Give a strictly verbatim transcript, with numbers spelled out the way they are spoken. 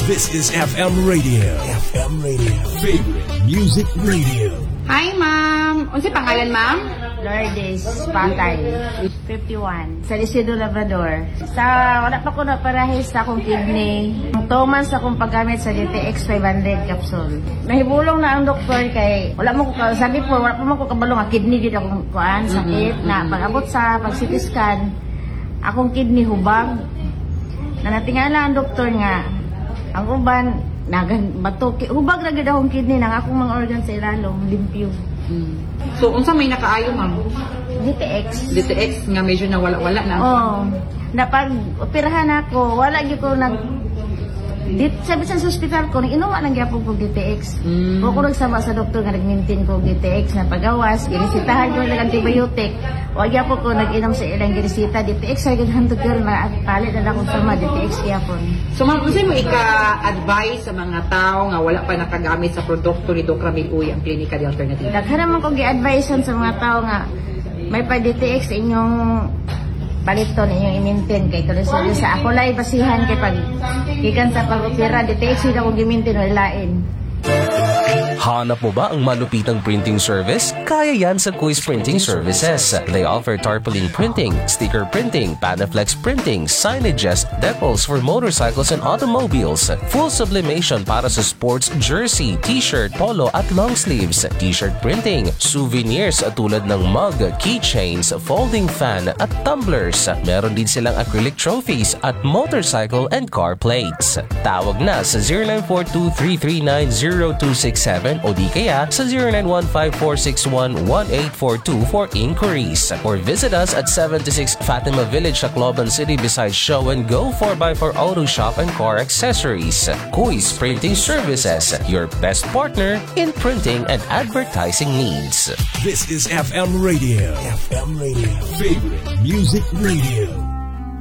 This is F M Radio. F M Radio. Favorite Music Radio. Hi, ma'am. Unsa pangalan, ma'am? Lourdes Patay, fifty-one. Sa Isidro Labrador. Sa wala pa ko na parahis sa akong kidney. Ang two months akong paggamit sa D T X five hundred capsule. Nahibulong na ang doktor kay wala mo ko sabi po wala pa mo ko kabalo nga kidney gid akong kuan sakit na pag-abot sa pag-C T scan akong kidney hubag. Na natingala ang doktor nga ang uban nagan bato hubag ra gid akong kidney nang akong mga organ sa ilalom limpyo. Hmm. So, unsa may nakaayo, ma'am? D T X. D T X nga medyo nawala-wala na. Oo. Na pag operahan ako, wala gyud ko nag dit sabi sa hospital ko inuwa lang gyapon ko D T X. Mm. O ko nagsama sa doktor nga nag-maintain ko D T X na pagawas, ginisitahan ko lang antibiotic. O gyapon ko nag-inom sa ilang ginisita D T X sa gihantod ko na palit na akong sama D T X gyapon. So, ma'am, unsa mo ika-advise sa mga tao nga wala pa nakagamit sa produkto ni Doc Ramil Uy ang Klinika de Alternativa? Daghan naman ko gi-advisean sa mga tao nga may pa D T X inyong paliton inyong i-maintain kay tuloy sa ako lay basihan kay pag gikan sa pag-opera D T X ida ko gi-maintain wala lain. Hanap mo ba ang malupitang printing service? Kaya yan sa Kuis Printing Services. They offer tarpaulin printing, sticker printing, Panaflex printing, signages, decals for motorcycles and automobiles, full sublimation para sa sports jersey, t-shirt, polo at long sleeves, t-shirt printing, souvenirs tulad ng mug, keychains, folding fan at tumblers. Meron din silang acrylic trophies at motorcycle and car plates. Tawag na sa zero nine four two, three three nine, zero two six seven o di kaya sa zero nine one five four six one one eight four two for inquiries. Or visit us at seventy-six Fatima Village, Tacloban City beside Show and Go four by four Auto Shop and Car Accessories. Kuis Printing Services, your best partner in printing and advertising needs. This is F M Radio. F M Radio. Favorite Music Radio.